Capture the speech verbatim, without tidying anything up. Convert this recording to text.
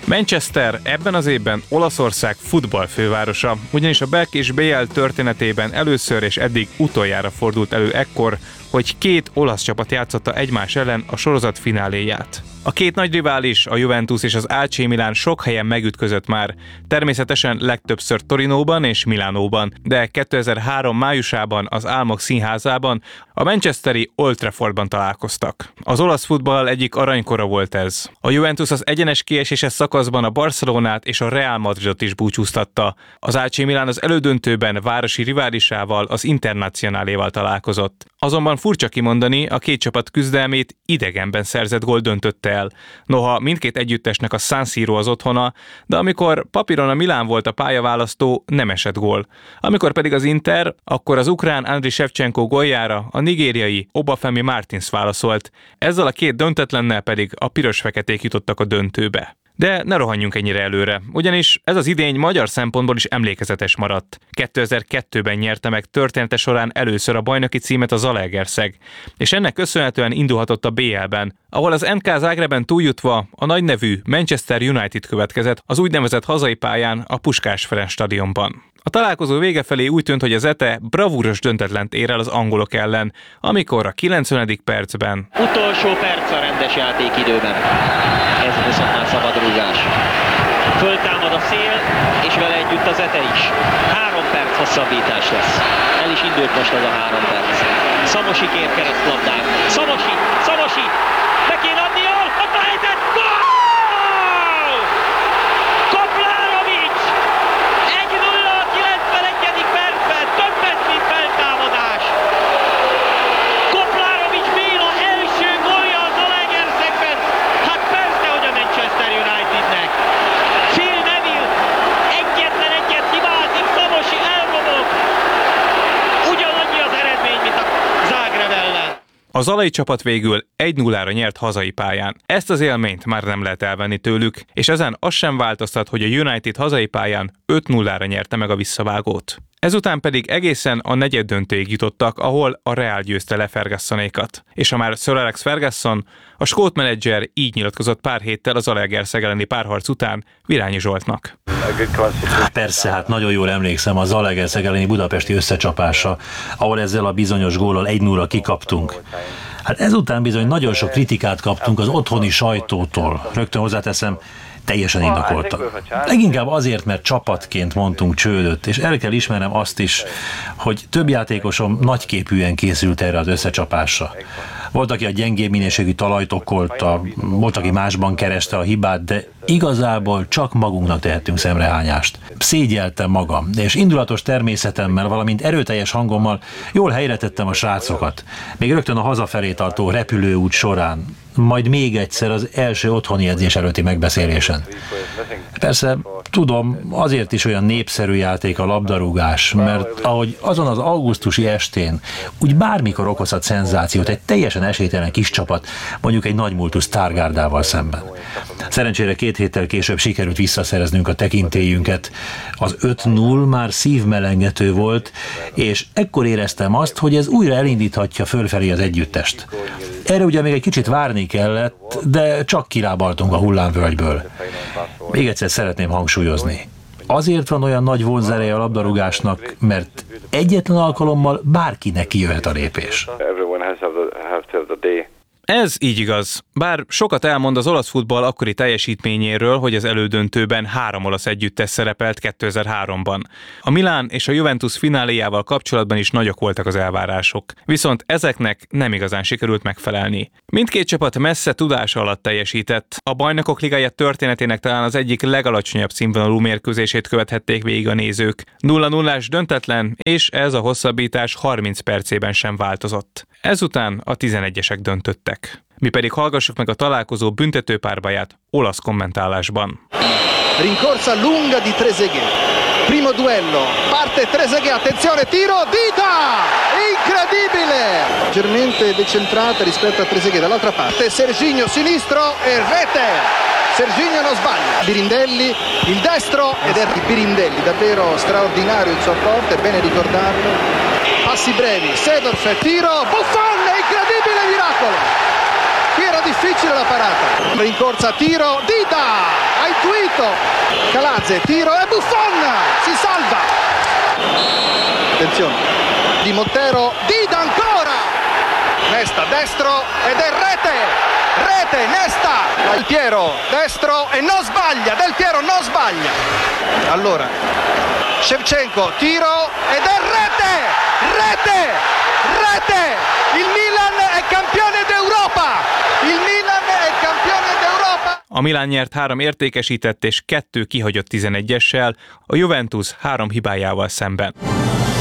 Manchester ebben az évben Olaszország futballfővárosa, ugyanis a BEC és bé el történetében először és eddig utoljára fordult elő ekkor, hogy két olasz csapat játszotta egymás ellen a sorozat fináléját. A két nagy rivális, a Juventus és az á cé Milan sok helyen megütközött már, természetesen legtöbbször Torinóban és Milánóban, de kétezer-három májusában az Álmok Színházában, a manchesteri Old Traffordban találkoztak. Az olasz futball egyik aranykora volt ez. A Juventus az egyenes kieséses szakaszban a Barcelonát és a Real Madridot is búcsúztatta. Az á cé Milan az elődöntőben városi riválisával, az Internazionaléval találkozott. Azonban furcsa kimondani, a két csapat küzdelmét idegenben szerzett gól döntötte el. Noha mindkét együttesnek a San Siro az otthona, de amikor papíron a Milán volt a pályaválasztó, nem esett gól. Amikor pedig az Inter, akkor az ukrán Andriy Shevchenko góljára a nigériai Obafemi Martins válaszolt. Ezzel a két döntetlennel pedig a piros-feketék jutottak a döntőbe. De ne rohanjunk ennyire előre, ugyanis ez az idény magyar szempontból is emlékezetes maradt. kétezer-kettőben nyerte meg története során először a bajnoki címet a Zalaegerszeg, és ennek köszönhetően indulhatott a bé el-ben, ahol az en ká Zágrebben túljutva a nagynevű Manchester United következett az úgynevezett hazai pályán a Puskás Ferenc stadionban. A találkozó vége felé úgy tűnt, hogy az é té bravúros döntetlent ér el az angolok ellen, amikor a kilencvenedik percben... Utolsó perc a rendes játékidőben. Ez viszont már szabadrúgás. Föltámad a szél, és vele együtt az é té is. Három perc hosszabbítás lesz. El is indult most az a három perc. Szamosi kér keresztlabdát. Szamosi! Szamosi! Be kéne adni, jól! Ott a helyzet! Gól! Koplárovics! egy nulla a kilencvenegyedik percben. Több lesz, mint feltámadás. Koplárovics Béla első gólja a Zalaegerszegben. Hát persze, hogy a Manchester Unitednek. Phil Neville egyetlen egyet hibázik, Szamosi elrobog. Ugyanannyi az eredmény, mint a Zágrev ellen. A zalai csapat végül egy nullára nyert hazai pályán. Ezt az élményt már nem lehet elvenni tőlük, és ezen az sem változtat, hogy a United hazai pályán öt nullára nyerte meg a visszavágót. Ezután pedig egészen a negyeddöntőig jutottak, ahol a Real győzte le Fergussonékat. És ha már Sir Alex Ferguson, a skót menedzser így nyilatkozott pár héttel az Zalaegerszeg elleni párharc után Virányi Zsoltnak. Persze, hát nagyon jól emlékszem a Zalaegerszeg elleni budapesti összecsapásra, ahol ezzel a bizonyos góllal egy nulla kikaptunk. Hát ezután bizony nagyon sok kritikát kaptunk az otthoni sajtótól. Rögtön hozzáteszem, teljesen indokoltan. Leginkább azért, mert csapatként mondtunk csődöt, és el kell ismernem azt is, hogy több játékosom nagyképűen készült erre az összecsapásra. Volt, aki a gyengébb minőségű talajt okkolta, volt, aki másban kereste a hibát, de igazából csak magunknak tehettünk szemrehányást. Szégyeltem magam, és indulatos természetemmel, valamint erőteljes hangommal jól helyretettem a srácokat. Még rögtön a hazafelé tartó repülőút során, majd még egyszer az első otthoni edzés előtti megbeszélésen. Persze, tudom, azért is olyan népszerű játék a labdarúgás, mert ahogy azon az augusztusi estén úgy bármikor okozhat szenzációt egy teljesen esélytelen kis csapat, mondjuk egy nagymúltú sztárgárdával szemben. Szerencsére két héttel később sikerült visszaszereznünk a tekintélyünket. Az öt null már szívmelengető volt, és ekkor éreztem azt, hogy ez újra elindíthatja fölfelé az együttest. Erre ugye még egy kicsit várni kellett, de csak kilábaltunk a hullámvölgyből. Még egyszer szeretném hangsúlyozni. Azért van olyan nagy vonzereje a labdarúgásnak, mert egyetlen alkalommal bárkinek kijöhet a lépés. Ez így igaz. Bár sokat elmond az olasz futball akkori teljesítményéről, hogy az elődöntőben három olasz együttes szerepelt kétezer-háromban. A Milán és a Juventus fináléjával kapcsolatban is nagyok voltak az elvárások. Viszont ezeknek nem igazán sikerült megfelelni. Mindkét csapat messze tudása alatt teljesített. A Bajnokok Ligája történetének talán az egyik legalacsonyabb színvonalú mérkőzését követhették végig a nézők. nulla nullás döntetlen, és ez a hosszabbítás harminc percében sem változott. Ezután a tizenegyesek döntöttek. Mi pedig hallgassuk meg a találkozó büntetőpárbaját olasz kommentálásban. Rincorsa lunga di Trezeguet. Primo duello. Parte Trezeguet, attenzione, tiro, Dida! Incredibile! Leggermente decentrata rispetto a Trezeguet. Dall'altra parte Serginho sinistro e rete. Serginho non sbaglia. Birindelli, il destro ed è Birindelli, davvero straordinario il suo apporto, è bene ricordarlo. Passi brevi, Seedorf, tiro, Buffon, incredibile miracolo! Qui era difficile la parata. Rincorsa, tiro, Dida! Ha intuito. Calazze, tiro e Buffon si salva. Attenzione, Di Montero, Dida ancora. Nesta, destro ed è rete. Rete, Nesta. Del Piero, destro e non sbaglia. Del Piero non sbaglia. Allora, Shevchenko, tiro ed è rete. Rete, rete. Il Milan è campione d'Europa. Il Milan è campione d'Europa. A Milan nyert három értékesített és kettő kihagyott tizenegyessel, a Juventus három hibájával szemben.